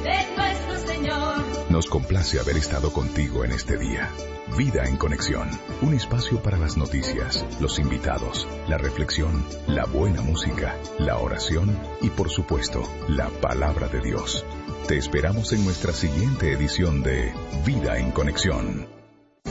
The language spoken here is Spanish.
de nuestro Señor. Nos complace haber estado contigo en este día. Vida en Conexión, un espacio para las noticias, los invitados, la reflexión, la buena música, la oración y, por supuesto, la palabra de Dios. Te esperamos en nuestra siguiente edición de Vida en Conexión.